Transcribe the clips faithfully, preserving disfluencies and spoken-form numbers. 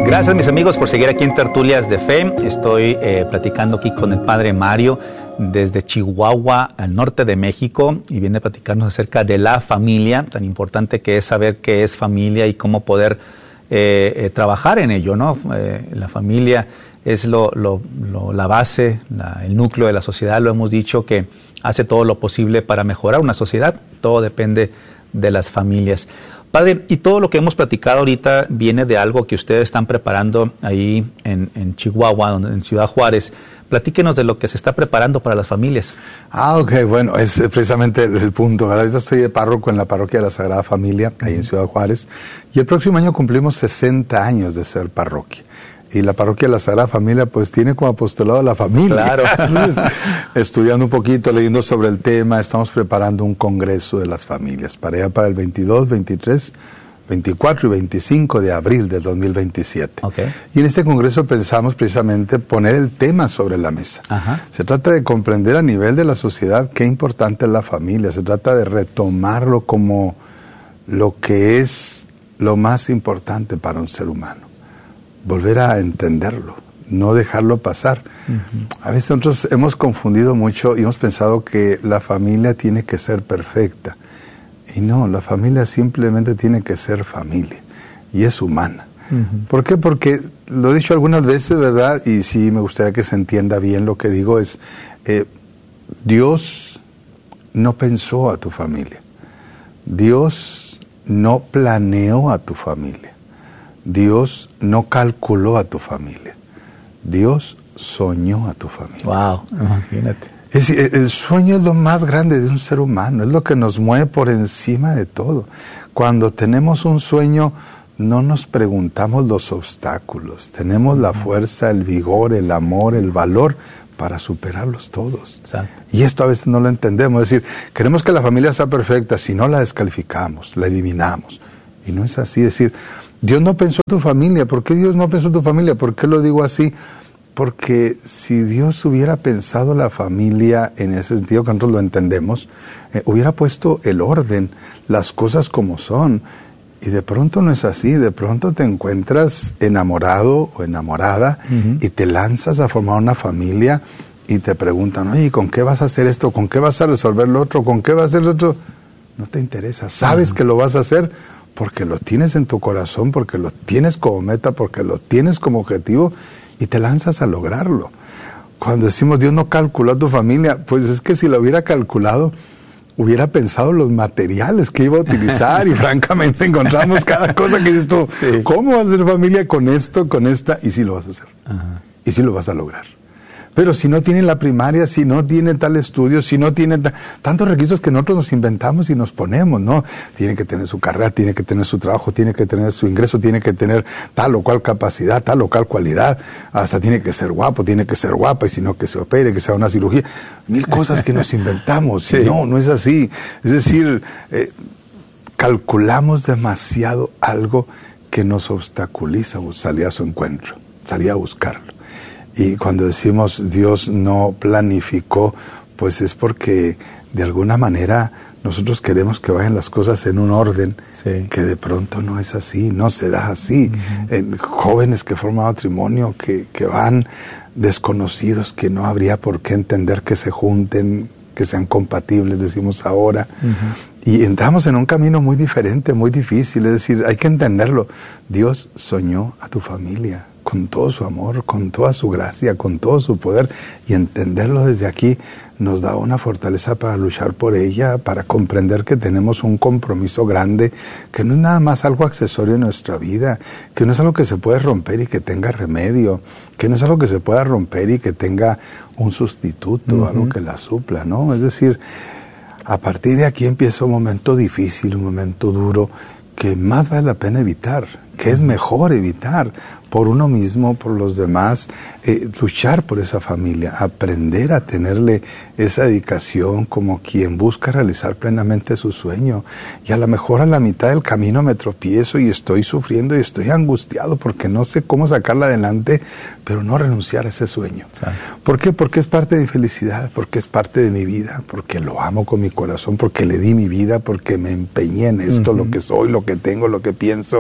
Gracias, mis amigos, por seguir aquí en Tertulias de Fe. Estoy eh, platicando aquí con el Padre Mario desde Chihuahua, al norte de México, y viene a platicarnos acerca de la familia, tan importante que es saber qué es familia y cómo poder eh, eh, trabajar en ello, ¿no? Eh, la familia es lo, lo, lo, la base, la, el núcleo de la sociedad. Lo hemos dicho, que hace todo lo posible para mejorar una sociedad. Todo depende de las familias. Padre, y todo lo que hemos platicado ahorita viene de algo que ustedes están preparando ahí en, en Chihuahua, donde, en Ciudad Juárez. Platíquenos de lo que se está preparando para las familias. Ah, ok, bueno, es precisamente el punto. Ahorita estoy de párroco en la parroquia de la Sagrada Familia, ahí en Ciudad Juárez, y el próximo año cumplimos sesenta años de ser parroquia. Y la parroquia de la Sagrada Familia pues tiene como apostolado la familia. Claro. Entonces, estudiando un poquito, leyendo sobre el tema, estamos preparando un congreso de las familias para allá para el veintidós, veintitrés, veinticuatro y veinticinco de abril del dos mil veintisiete. Okay. Y en este congreso pensamos precisamente poner el tema sobre la mesa. Ajá. Se trata de comprender a nivel de la sociedad qué importante es la familia. Se trata de retomarlo como lo que es lo más importante para un ser humano. Volver a entenderlo, no dejarlo pasar. Uh-huh. A veces nosotros hemos confundido mucho y hemos pensado que la familia tiene que ser perfecta. Y no, la familia simplemente tiene que ser familia y es humana. Uh-huh. ¿Por qué? Porque lo he dicho algunas veces, ¿verdad? Y sí me gustaría que se entienda bien lo que digo, es eh, Dios no pensó a tu familia. Dios no planeó a tu familia. Dios no calculó a tu familia. Dios soñó a tu familia. Wow, imagínate. Es, el sueño es lo más grande de un ser humano, es lo que nos mueve por encima de todo. Cuando tenemos un sueño, no nos preguntamos los obstáculos, tenemos la fuerza, el vigor, el amor, el valor para superarlos todos. Exacto. Y esto a veces no lo entendemos, es decir, queremos que la familia sea perfecta, si no la descalificamos, la eliminamos. Y no es así, es decir, Dios no pensó en tu familia. ¿Por qué Dios no pensó en tu familia? ¿Por qué lo digo así? Porque si Dios hubiera pensado la familia en ese sentido que nosotros lo entendemos, eh, hubiera puesto el orden, las cosas como son. Y de pronto no es así, de pronto te encuentras enamorado o enamorada uh-huh. y te lanzas a formar una familia y te preguntan, oye, ¿con qué vas a hacer esto? ¿Con qué vas a resolver lo otro? ¿Con qué vas a hacer lo otro? No te interesa, sabes uh-huh. que lo vas a hacer porque lo tienes en tu corazón, porque lo tienes como meta, porque lo tienes como objetivo y te lanzas a lograrlo. Cuando decimos Dios no calculó a tu familia, pues es que si lo hubiera calculado, hubiera pensado los materiales que iba a utilizar y francamente encontramos cada cosa que dices tú, sí. ¿Cómo vas a hacer familia con esto, con esta? Y sí lo vas a hacer. Ajá. Y sí lo vas a lograr. Pero si no tiene la primaria, si no tiene tal estudio, si no tiene ta- tantos requisitos que nosotros nos inventamos y nos ponemos, ¿no? Tiene que tener su carrera, tiene que tener su trabajo, tiene que tener su ingreso, tiene que tener tal o cual capacidad, tal o cual cualidad, hasta tiene que ser guapo, tiene que ser guapa, y si no que se opere, que sea una cirugía, mil cosas que nos inventamos, sí. Y no, no es así. Es decir, eh, calculamos demasiado algo que nos obstaculiza salir a su encuentro, salir a buscarlo. Y cuando decimos Dios no planificó, pues es porque de alguna manera nosotros queremos que vayan las cosas en un orden sí. que de pronto no es así, no se da así. Uh-huh. En jóvenes que forman matrimonio, que, que van desconocidos, que no habría por qué entender que se junten, que sean compatibles, decimos ahora. Uh-huh. Y entramos en un camino muy diferente, muy difícil, es decir, hay que entenderlo. Dios soñó a tu familia con todo su amor, con toda su gracia, con todo su poder, y entenderlo desde aquí nos da una fortaleza para luchar por ella, para comprender que tenemos un compromiso grande, que no es nada más algo accesorio en nuestra vida, que no es algo que se puede romper y que tenga remedio, que no es algo que se pueda romper y que tenga un sustituto, uh-huh. algo que la supla, ¿no? Es decir, a partir de aquí empieza un momento difícil, un momento duro, que más vale la pena evitar, que es mejor evitar por uno mismo, por los demás, eh, luchar por esa familia, aprender a tenerle esa dedicación como quien busca realizar plenamente su sueño. Y a lo mejor a la mitad del camino me tropiezo y estoy sufriendo y estoy angustiado porque no sé cómo sacarla adelante, pero no renunciar a ese sueño. Sí. ¿Por qué? Porque es parte de mi felicidad, porque es parte de mi vida, porque lo amo con mi corazón, porque le di mi vida, porque me empeñé en esto, uh-huh. lo que soy, lo que tengo, lo que pienso.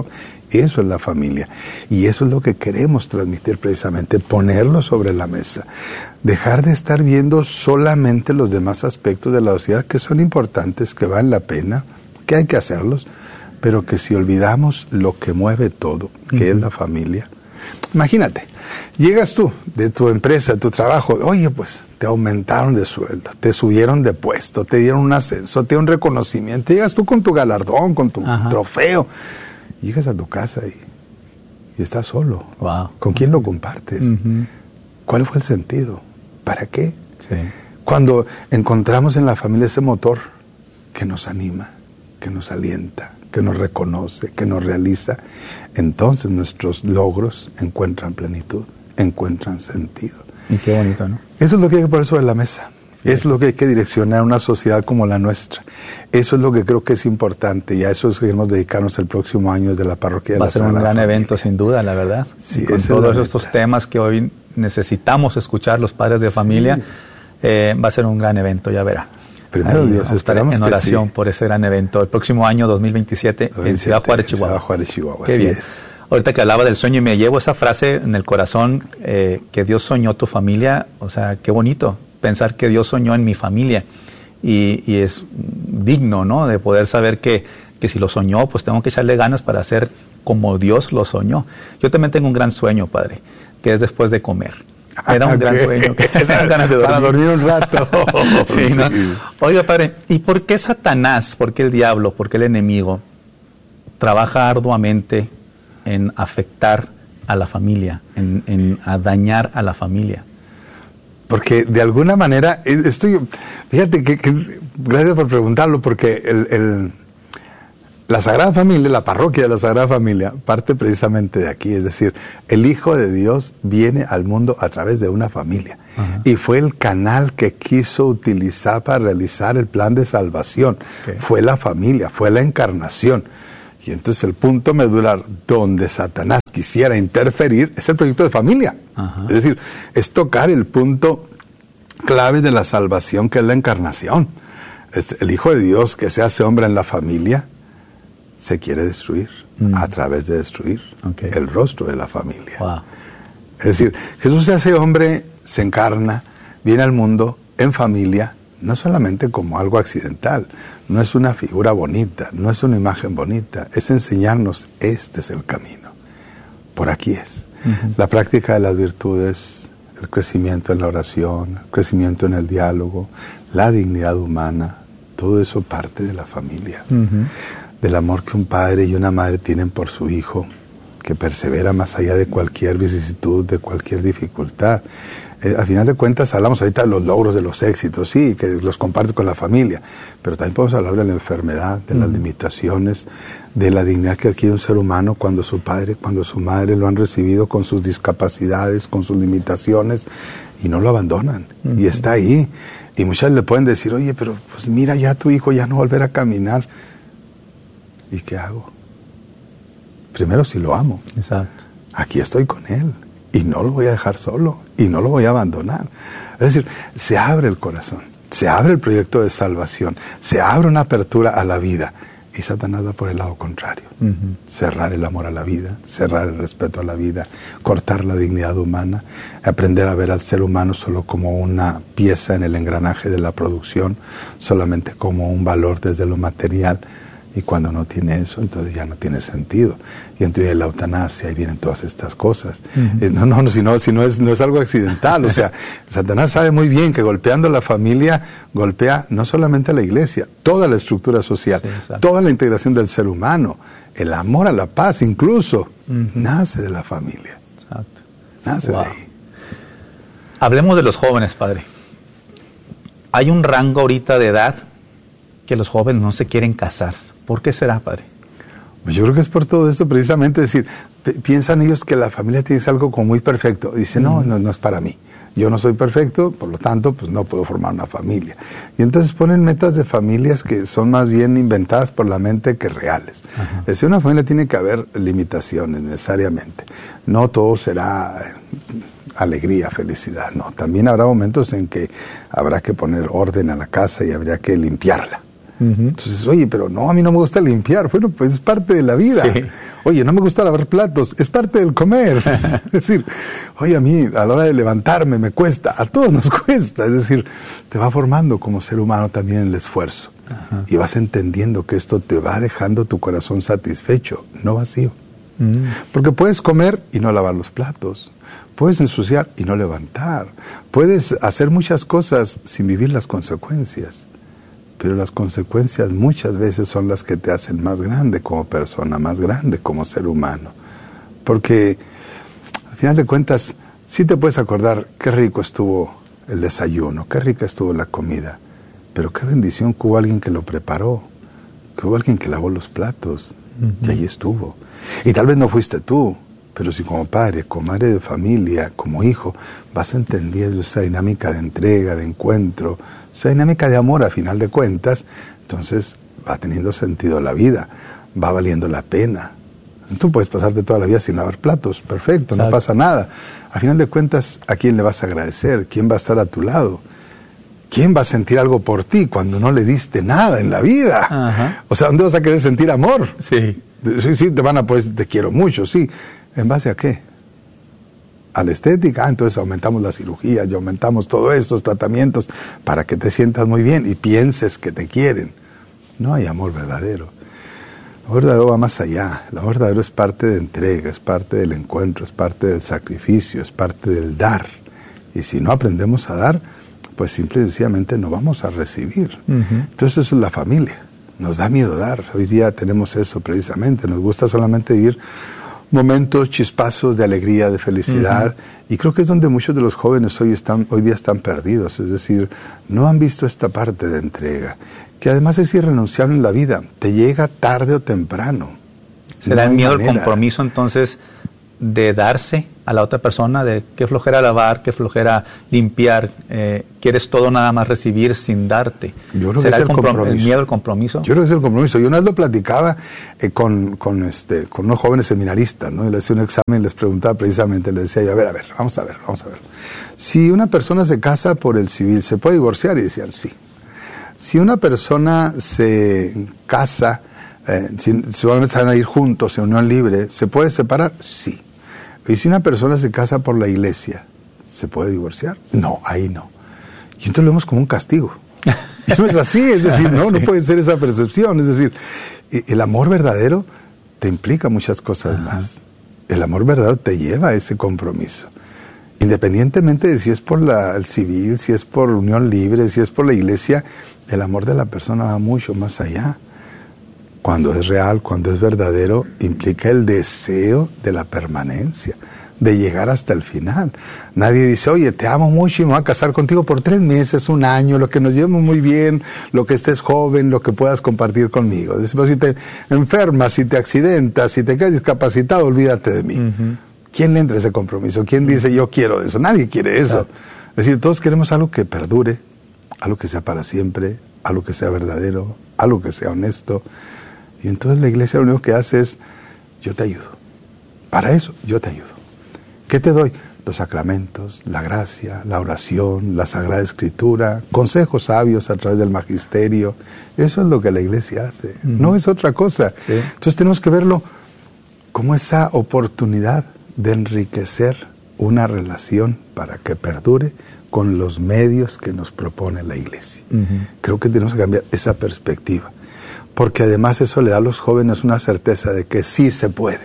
Eso es la familia. Y eso es lo que queremos transmitir precisamente, ponerlo sobre la mesa. Dejar de estar viendo solamente los demás aspectos de la sociedad que son importantes, que valen la pena, que hay que hacerlos, pero que si olvidamos lo que mueve todo, que uh-huh. es la familia. Imagínate, llegas tú de tu empresa, de tu trabajo, oye, pues te aumentaron de sueldo, te subieron de puesto, te dieron un ascenso, te dieron un reconocimiento, llegas tú con tu galardón, con tu Ajá. trofeo, llegas a tu casa y, y estás solo. Wow. ¿Con quién lo compartes? Uh-huh. ¿Cuál fue el sentido? ¿Para qué? Sí. Cuando encontramos en la familia ese motor que nos anima, que nos alienta, que nos reconoce, que nos realiza, entonces nuestros logros encuentran plenitud, encuentran sentido. Y qué bonito, ¿no? Eso es lo que hay que poner sobre la mesa. Sí. Eso es lo que hay que direccionar a una sociedad como la nuestra. Eso es lo que creo que es importante y a eso queremos dedicarnos el próximo año desde la parroquia de Va la a ser un gran Familia. evento, sin duda, la verdad. Sí, y con todos estos meta. temas que hoy necesitamos escuchar los padres de familia, sí. eh, va a ser un gran evento, ya verá. Primero Ahí Dios, esperamos en oración sí. por ese gran evento. El próximo año, dos mil veintisiete, en Ciudad Juárez, Chihuahua. Ciudad Juárez, Chihuahua. Qué así bien. Es. Ahorita que hablaba del sueño y me llevo esa frase en el corazón, eh, que Dios soñó tu familia, o sea, qué bonito pensar que Dios soñó en mi familia. Y, y es digno, ¿no?, de poder saber que, que si lo soñó, pues tengo que echarle ganas para hacer como Dios lo soñó. Yo también tengo un gran sueño, Padre, que es después de comer. Me da un okay. gran sueño, que me dan ganas de dormir. Para dormir un rato. sí, ¿no? Sí. Oiga, Padre, ¿y por qué Satanás, por qué el diablo, por qué el enemigo trabaja arduamente en afectar a la familia, en, en a dañar a la familia? Porque de alguna manera, estoy, fíjate que, que gracias por preguntarlo, porque el, el, la Sagrada Familia, la parroquia de la Sagrada Familia, parte precisamente de aquí, es decir, el Hijo de Dios viene al mundo a través de una familia. Ajá. Y fue el canal que quiso utilizar para realizar el plan de salvación. Okay. Fue la familia, fue la encarnación. Y entonces el punto medular donde Satanás quisiera interferir es el proyecto de familia. Ajá. Es decir, es tocar el punto clave de la salvación, que es la encarnación. Es el Hijo de Dios que se hace hombre en la familia se quiere destruir mm. a través de destruir okay. el rostro de la familia. Wow. Es decir, Jesús se hace hombre, se encarna, viene al mundo en familia, no solamente como algo accidental, no es una figura bonita, no es una imagen bonita, es enseñarnos, este es el camino, por aquí es. Uh-huh. La práctica de las virtudes, el crecimiento en la oración, el crecimiento en el diálogo, la dignidad humana, todo eso parte de la familia, uh-huh. del amor que un padre y una madre tienen por su hijo, que persevera más allá de cualquier vicisitud, de cualquier dificultad. Eh, al final de cuentas hablamos ahorita de los logros, de los éxitos, sí, que los compartes con la familia, pero también podemos hablar de la enfermedad, de mm. las limitaciones, de la dignidad que adquiere un ser humano cuando su padre, cuando su madre lo han recibido con sus discapacidades, con sus limitaciones, y no lo abandonan, mm-hmm. y está ahí. Y muchas le pueden decir, oye, pero pues mira, ya tu hijo ya no volverá a caminar. ¿Y qué hago? Primero, si lo amo. Exacto. Aquí estoy con él. Y no lo voy a dejar solo, y no lo voy a abandonar. Es decir, se abre el corazón, se abre el proyecto de salvación, se abre una apertura a la vida, y Satanás va por el lado contrario. Uh-huh. Cerrar el amor a la vida, cerrar el respeto a la vida, cortar la dignidad humana, aprender a ver al ser humano solo como una pieza en el engranaje de la producción, solamente como un valor desde lo material. Y cuando no tiene eso, entonces ya no tiene sentido. Y entonces la eutanasia, y vienen todas estas cosas. Uh-huh. eh, no, no, no, si, no, si no, es, no es algo accidental. O sea, Satanás sabe muy bien que golpeando la familia, golpea no solamente a la iglesia, toda la estructura social, sí, toda la integración del ser humano. El amor a la paz, incluso, uh-huh. nace de la familia. Exacto. Nace wow. de ahí. Hablemos de los jóvenes, Padre. Hay un rango ahorita de edad que los jóvenes no se quieren casar. ¿Por qué será, Padre? Pues yo creo que es por todo esto, precisamente, es decir, p- piensan ellos que la familia tiene que ser algo como muy perfecto. Dicen, no, no, no es para mí. Yo no soy perfecto, por lo tanto, pues no puedo formar una familia. Y entonces ponen metas de familias que son más bien inventadas por la mente que reales. Ajá. Es decir, una familia tiene que haber limitaciones necesariamente. No todo será alegría, felicidad, no. También habrá momentos en que habrá que poner orden a la casa y habría que limpiarla. Uh-huh. Entonces, oye, pero no, a mí no me gusta limpiar. Bueno, pues es parte de la vida. Sí. Oye, no me gusta lavar platos, es parte del comer. Es decir, oye, a mí a la hora de levantarme me cuesta, a todos nos cuesta. Es decir, te va formando como ser humano también el esfuerzo. Uh-huh. Y vas entendiendo que esto te va dejando tu corazón satisfecho, no vacío. Uh-huh. Porque puedes comer y no lavar los platos. Puedes ensuciar y no levantar. Puedes hacer muchas cosas sin vivir las consecuencias. Pero las consecuencias muchas veces son las que te hacen más grande como persona, más grande como ser humano. Porque al final de cuentas, sí te puedes acordar qué rico estuvo el desayuno, qué rica estuvo la comida. Pero qué bendición que hubo alguien que lo preparó, que hubo alguien que lavó los platos. Uh-huh. Y ahí estuvo. Y tal vez no fuiste tú. Pero si como padre, como madre de familia, como hijo, vas entendiendo esa dinámica de entrega, de encuentro, esa dinámica de amor a final de cuentas, entonces va teniendo sentido la vida, va valiendo la pena. Tú puedes pasarte toda la vida sin lavar platos, perfecto, ¿sabes? No pasa nada. A final de cuentas, ¿a quién le vas a agradecer? ¿Quién va a estar a tu lado? ¿Quién va a sentir algo por ti cuando no le diste nada en la vida? Ajá. O sea, ¿dónde vas a querer sentir amor? Sí. Sí, sí, te van a pues, te quiero mucho, sí. ¿En base a qué? ¿A la estética? Ah, entonces aumentamos las cirugías y aumentamos todos estos tratamientos para que te sientas muy bien y pienses que te quieren. No hay amor verdadero. El amor verdadero va más allá. El amor verdadero es parte de entrega, es parte del encuentro, es parte del sacrificio, es parte del dar. Y si no aprendemos a dar, pues simple y sencillamente no vamos a recibir. Uh-huh. Entonces eso es la familia. Nos da miedo dar. Hoy día tenemos eso precisamente. Nos gusta solamente vivir momentos, chispazos de alegría, de felicidad, uh-huh. y creo que es donde muchos de los jóvenes hoy están, hoy día están perdidos, es decir, no han visto esta parte de entrega, que además es irrenunciable en la vida, te llega tarde o temprano. ¿Será no el miedo al compromiso entonces de darse a la otra persona, de qué flojera lavar, qué flojera limpiar, eh, quieres todo nada más recibir sin darte? Yo creo ¿Será que es el, el, compromiso. el miedo al compromiso? Yo creo que es el compromiso. Yo una vez lo platicaba eh, con, con, este, con unos jóvenes seminaristas, ¿no? Y les hacía un examen y les preguntaba precisamente, les decía yo, a ver, a ver, vamos a ver, vamos a ver. Si una persona se casa por el civil, ¿se puede divorciar? Y decían, sí. Si una persona se casa, eh, si, solamente se van a ir juntos en unión libre, ¿se puede separar? Sí. Y si una persona se casa por la iglesia, ¿se puede divorciar? No, ahí no. Y entonces lo vemos como un castigo. Y no es así, es decir, no, sí. no puede ser esa percepción. Es decir, el amor verdadero te implica muchas cosas Ajá. más. El amor verdadero te lleva a ese compromiso. Independientemente de si es por la, el civil, si es por unión libre, si es por la iglesia, el amor de la persona va mucho más allá. Cuando es real, cuando es verdadero, implica el deseo de la permanencia, de llegar hasta el final. Nadie dice, oye, te amo mucho y me voy a casar contigo por tres meses, un año, lo que nos llevemos muy bien, lo que estés joven, lo que puedas compartir conmigo. Después, si te enfermas, si te accidentas, si te quedas discapacitado, olvídate de mí. Uh-huh. ¿Quién le entra ese compromiso? ¿Quién dice, yo quiero eso? Nadie quiere eso. Exacto. Es decir, todos queremos algo que perdure, algo que sea para siempre, algo que sea verdadero, algo que sea honesto. Y entonces la iglesia lo único que hace es, yo te ayudo. Para eso, yo te ayudo. ¿Qué te doy? Los sacramentos, la gracia, la oración, la Sagrada Escritura, consejos sabios a través del magisterio. Eso es lo que la iglesia hace. Uh-huh. No es otra cosa. Sí. Entonces tenemos que verlo como esa oportunidad de enriquecer una relación para que perdure con los medios que nos propone la iglesia. Uh-huh. Creo que tenemos que cambiar esa perspectiva. Porque además eso le da a los jóvenes una certeza de que sí se puede,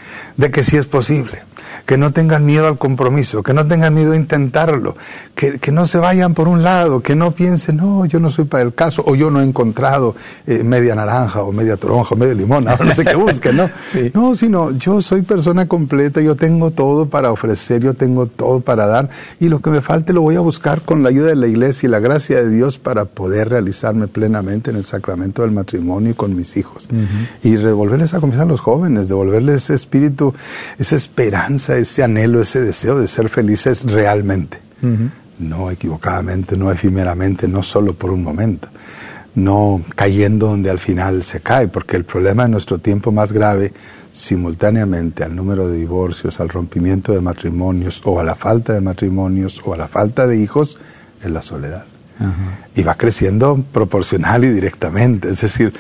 de que sí es posible, que no tengan miedo al compromiso, que no tengan miedo a intentarlo, que, que no se vayan por un lado, que no piensen, no, yo no soy para el caso, o yo no he encontrado eh, media naranja, o media toronja, o media limón, no sé qué busquen, ¿no? Sí. No, sino yo soy persona completa, yo tengo todo para ofrecer, yo tengo todo para dar, y lo que me falte lo voy a buscar con la ayuda de la iglesia y la gracia de Dios para poder realizarme plenamente en el sacramento del matrimonio y con mis hijos. Uh-huh. Y devolverles a comenzar a los jóvenes, devolverles ese espíritu, esa esperanza, ese anhelo, ese deseo de ser felices realmente. Uh-huh. No equivocadamente, no efímeramente, no solo por un momento. No cayendo donde al final se cae, porque el problema de nuestro tiempo más grave, simultáneamente al número de divorcios, al rompimiento de matrimonios, o a la falta de matrimonios, o a la falta de hijos, es la soledad. Uh-huh. Y va creciendo proporcional y directamente. Es decir,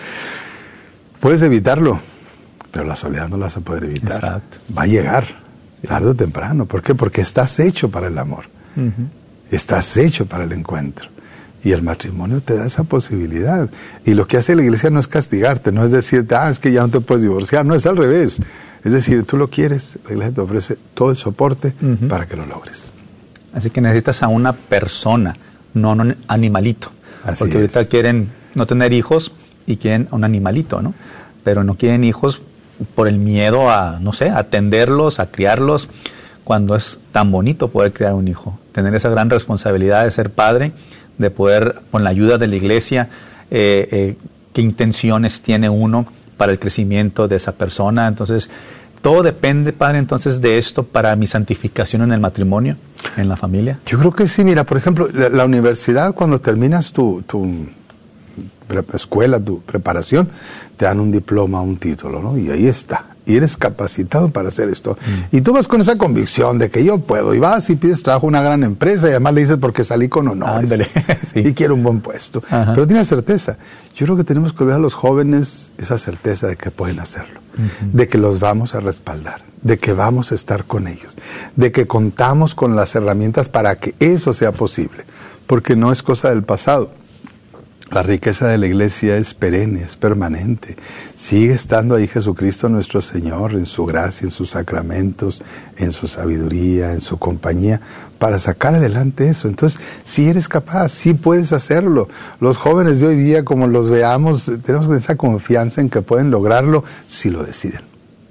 puedes evitarlo, pero la soledad no la vas a poder evitar. Exacto. Va a llegar, sí. tarde o temprano. ¿Por qué? Porque estás hecho para el amor. Uh-huh. Estás hecho para el encuentro. Y el matrimonio te da esa posibilidad. Y lo que hace la iglesia no es castigarte, no es decirte, ah, es que ya no te puedes divorciar. No, es al revés. Es decir, tú lo quieres, la iglesia te ofrece todo el soporte uh-huh. para que lo logres. Así que necesitas a una persona, no un animalito. Así Porque es. ahorita quieren no tener hijos y quieren un animalito, ¿no? Pero no quieren hijos por el miedo a, no sé, a atenderlos, a criarlos, cuando es tan bonito poder criar un hijo. Tener esa gran responsabilidad de ser padre, de poder, con la ayuda de la iglesia, eh, eh, qué intenciones tiene uno para el crecimiento de esa persona. Entonces, todo depende, Padre, entonces, de esto para mi santificación en el matrimonio, en la familia. Yo creo que sí. Mira, por ejemplo, la, la universidad, cuando terminas tu, tu escuela, tu preparación, te dan un diploma, un título, ¿no? Y ahí está. Y eres capacitado para hacer esto. Mm. Y tú vas con esa convicción de que yo puedo. Y vas y pides trabajo a una gran empresa y además le dices porque salí con honores. Ándale, sí. Y quiero un buen puesto. Ajá. Pero tienes certeza. Yo creo que tenemos que ver a los jóvenes esa certeza de que pueden hacerlo. Uh-huh. De que los vamos a respaldar. De que vamos a estar con ellos. De que contamos con las herramientas para que eso sea posible. Porque no es cosa del pasado. La riqueza de la iglesia es perenne, es permanente. Sigue estando ahí Jesucristo nuestro Señor, en su gracia, en sus sacramentos, en su sabiduría, en su compañía, para sacar adelante eso. Entonces, si eres capaz, sí puedes hacerlo. Los jóvenes de hoy día, como los veamos, tenemos esa confianza en que pueden lograrlo si lo deciden.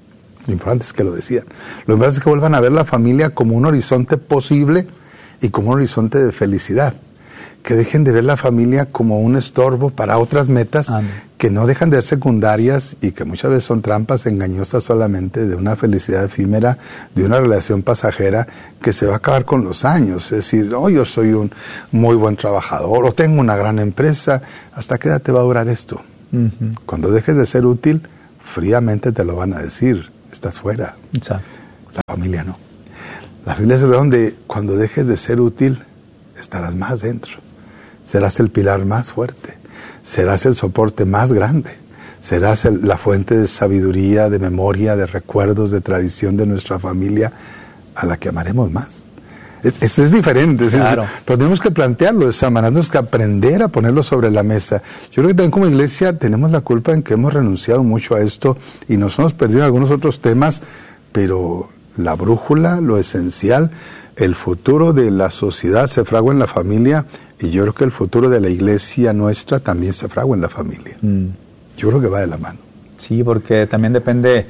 Lo importante es que lo decidan. Lo importante es que vuelvan a ver la familia como un horizonte posible y como un horizonte de felicidad. Que dejen de ver la familia como un estorbo para otras metas Amén. Que no dejan de ser secundarias y que muchas veces son trampas engañosas solamente de una felicidad efímera, de una relación pasajera que se va a acabar con los años. Es decir, oh, yo soy un muy buen trabajador o tengo una gran empresa. ¿Hasta qué edad te va a durar esto? Uh-huh. Cuando dejes de ser útil, fríamente te lo van a decir. Estás fuera. Exacto. La familia no. La familia es el lugar donde cuando dejes de ser útil, estarás más dentro. Serás el pilar más fuerte, serás el soporte más grande, serás el, la fuente de sabiduría, de memoria, de recuerdos, de tradición de nuestra familia, a la que amaremos más. Es, es, es diferente, claro. es, pero tenemos que plantearlo de esa manera, tenemos que aprender a ponerlo sobre la mesa. Yo creo que también como iglesia tenemos la culpa en que hemos renunciado mucho a esto y nos hemos perdido en algunos otros temas, pero la brújula, lo esencial, el futuro de la sociedad se fragua en la familia y yo creo que el futuro de la iglesia nuestra también se fragua en la familia. Mm. Yo creo que va de la mano. Sí, porque también depende,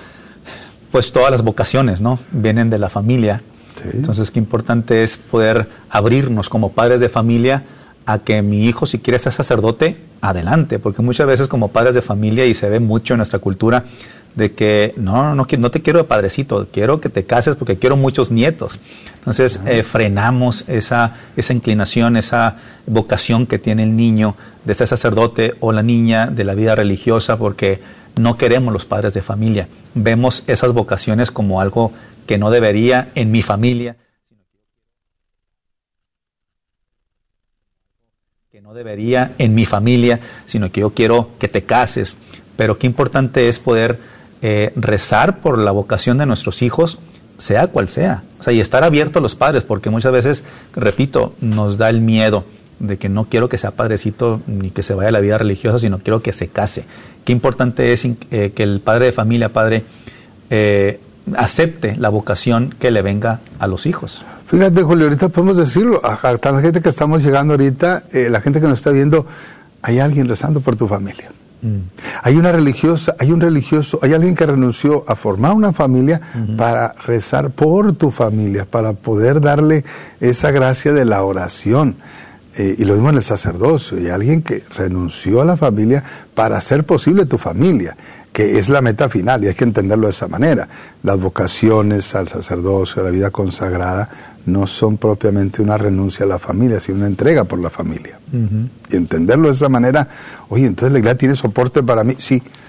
pues todas las vocaciones, ¿no? Vienen de la familia. Sí. Entonces, qué importante es poder abrirnos como padres de familia a que mi hijo, si quiere ser sacerdote, adelante. Porque muchas veces como padres de familia, y se ve mucho en nuestra cultura, de que no, no, no te quiero de padrecito, quiero que te cases porque quiero muchos nietos. Entonces eh, frenamos esa, esa inclinación, esa vocación que tiene el niño de ser sacerdote o la niña de la vida religiosa porque no queremos los padres de familia. Vemos esas vocaciones como algo que no debería en mi familia, que no debería en mi familia, sino que yo quiero que te cases. Pero qué importante es poder Eh, rezar por la vocación de nuestros hijos, sea cual sea, o sea, y estar abiertos a los padres, porque muchas veces, repito, nos da el miedo de que no quiero que sea padrecito ni que se vaya a la vida religiosa, sino quiero que se case. Qué importante es eh, que el padre de familia, padre, eh, acepte la vocación que le venga a los hijos. Fíjate, Julio, ahorita podemos decirlo, a, a tanta gente que estamos llegando ahorita, eh, la gente que nos está viendo, hay alguien rezando por tu familia. Mm. Hay una religiosa, hay un religioso, hay alguien que renunció a formar una familia uh-huh. para rezar por tu familia, para poder darle esa gracia de la oración. Eh, y lo mismo en el sacerdocio, hay alguien que renunció a la familia para hacer posible tu familia, que es la meta final, y hay que entenderlo de esa manera. Las vocaciones al sacerdocio, a la vida consagrada, no son propiamente una renuncia a la familia, sino una entrega por la familia. Uh-huh. Y entenderlo de esa manera, oye, entonces la iglesia tiene soporte para mí, sí,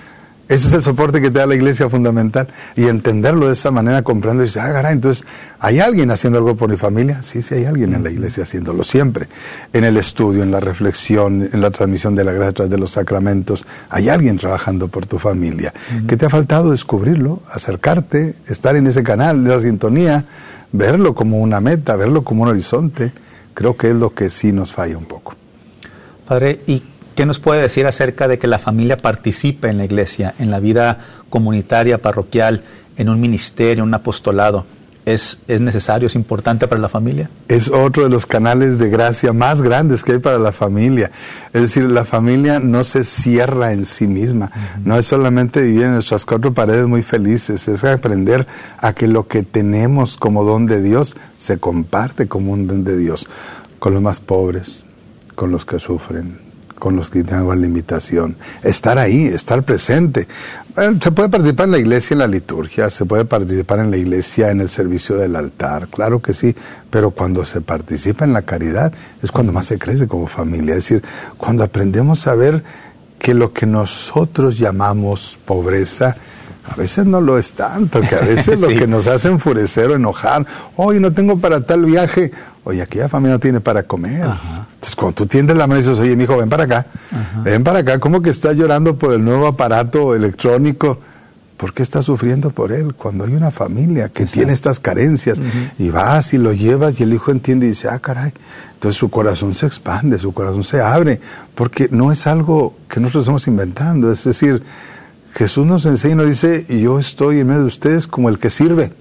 Ese es el soporte que te da la iglesia fundamental. Y entenderlo de esa manera, comprendo y dices, ah, caray, entonces, ¿hay alguien haciendo algo por mi familia? Sí, sí, hay alguien en la iglesia haciéndolo siempre. En el estudio, en la reflexión, en la transmisión de la gracia a través de los sacramentos, hay alguien trabajando por tu familia. Uh-huh. ¿Qué te ha faltado? Descubrirlo, acercarte, estar en ese canal, en esa sintonía, verlo como una meta, verlo como un horizonte. Creo que es lo que sí nos falla un poco. Padre, ¿y qué nos puede decir acerca de que la familia participe en la iglesia, en la vida comunitaria, parroquial, en un ministerio, en un apostolado? ¿Es, es necesario, es importante para la familia? Es otro de los canales de gracia más grandes que hay para la familia. Es decir, la familia no se cierra en sí misma. Uh-huh. No es solamente vivir en nuestras cuatro paredes muy felices, es aprender a que lo que tenemos como don de Dios se comparte como un don de Dios con los más pobres, con los que sufren, con los que tienen alguna limitación, estar ahí, estar presente. Bueno, se puede participar en la iglesia en la liturgia, se puede participar en la iglesia en el servicio del altar, claro que sí, pero cuando se participa en la caridad es cuando más se crece como familia, es decir, cuando aprendemos a ver que lo que nosotros llamamos pobreza, a veces no lo es tanto, que a veces sí. Lo que nos hace enfurecer o enojar, hoy no tengo para tal viaje, oye, aquella familia no tiene para comer. Ajá. Entonces, cuando tú tiendes la mano y dices, oye, mijo, ven para acá, Ajá. ven para acá, ¿cómo que estás llorando por el nuevo aparato electrónico? ¿Por qué estás sufriendo por él? Cuando hay una familia que Exacto. tiene estas carencias, uh-huh. y vas y lo llevas y el hijo entiende y dice, ah, caray, entonces su corazón se expande, su corazón se abre, porque no es algo que nosotros estamos inventando, es decir, Jesús nos enseña y nos dice, yo estoy en medio de ustedes como el que sirve.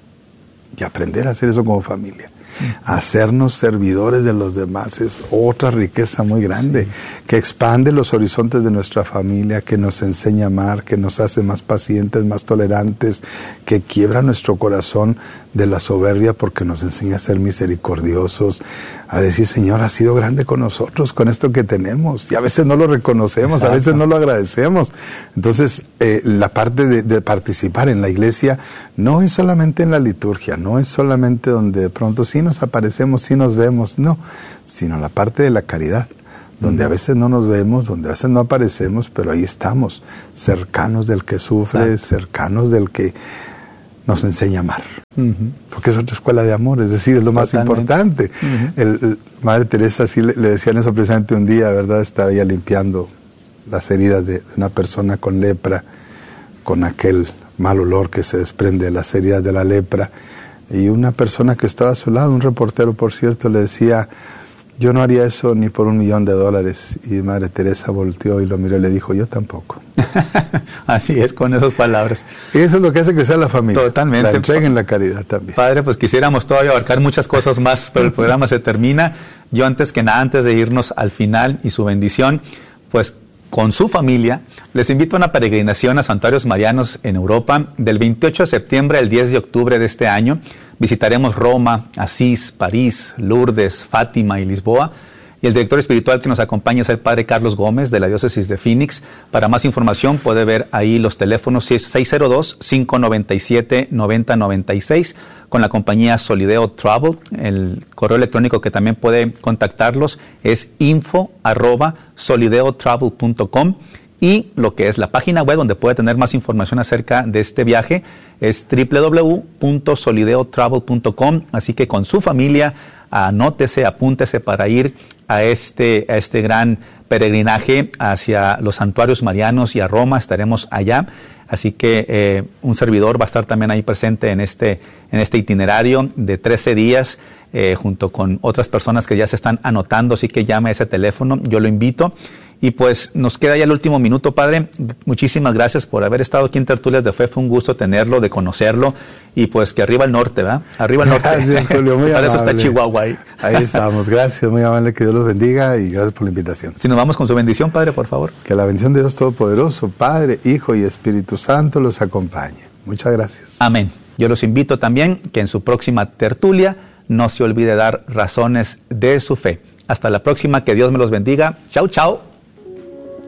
Y aprender a hacer eso como familia. Hacernos servidores de los demás es otra riqueza muy grande, sí. que expande los horizontes de nuestra familia, que nos enseña a amar, que nos hace más pacientes, más tolerantes, que quiebra nuestro corazón de la soberbia porque nos enseña a ser misericordiosos, a decir, Señor, has sido grande con nosotros, con esto que tenemos, y a veces no lo reconocemos, Exacto. a veces no lo agradecemos. Entonces, eh, la parte de, de participar en la iglesia no es solamente en la liturgia, no es solamente donde de pronto sí nos aparecemos, sí nos vemos, no, sino la parte de la caridad, donde a veces no nos vemos, donde a veces no aparecemos, pero ahí estamos, cercanos del que sufre, Exacto. cercanos del que nos enseña a amar. Uh-huh. Porque es otra escuela de amor, es decir, es lo más Totalmente. importante. Uh-huh. El, el, Madre Teresa sí le, le decían eso precisamente un día, ¿verdad? Estaba ella limpiando las heridas de, de una persona con lepra, con aquel mal olor que se desprende de las heridas de la lepra. Y una persona que estaba a su lado, un reportero por cierto, le decía, yo no haría eso ni por un millón de dólares. Y Madre Teresa volteó y lo miró y le dijo, yo tampoco. Así es, con esas palabras. Eso es lo que hace crecer la familia. Totalmente. La entrega en la caridad también. Padre, pues quisiéramos todavía abarcar muchas cosas más, pero el programa se termina. Yo antes que nada, antes de irnos al final y su bendición, pues con su familia, les invito a una peregrinación a santuarios marianos en Europa del veintiocho de septiembre al diez de octubre de este año. Visitaremos Roma, Asís, París, Lourdes, Fátima y Lisboa. Y el director espiritual que nos acompaña es el Padre Carlos Gómez de la Diócesis de Phoenix. Para más información puede ver ahí los teléfonos seis cero dos, cinco nueve siete, nueve cero nueve seis con la compañía Solideo Travel. El correo electrónico que también puede contactarlos es info arroba solideotravel punto com. Y lo que es la página web donde puede tener más información acerca de este viaje es doble u doble u doble u punto solideotravel punto com. Así que con su familia, anótese, apúntese para ir a este, a este gran peregrinaje hacia los santuarios marianos y a Roma. Estaremos allá. Así que eh, un servidor va a estar también ahí presente en este, en este itinerario de trece días, eh, junto con otras personas que ya se están anotando. Así que llame a ese teléfono, yo lo invito. Y pues nos queda ya el último minuto, Padre. Muchísimas gracias por haber estado aquí en Tertulias de Fe. Fue un gusto tenerlo, de conocerlo. Y pues que arriba el norte, ¿verdad? Arriba el norte. Gracias, Julio, muy Para amable. eso está Chihuahua ahí. Ahí estamos. Gracias, muy amable. Que Dios los bendiga y gracias por la invitación. Si nos vamos con su bendición, Padre, por favor. Que la bendición de Dios Todopoderoso, Padre, Hijo y Espíritu Santo los acompañe. Muchas gracias. Amén. Yo los invito también que en su próxima tertulia no se olvide dar razones de su fe. Hasta la próxima. Que Dios me los bendiga. Chau, chau.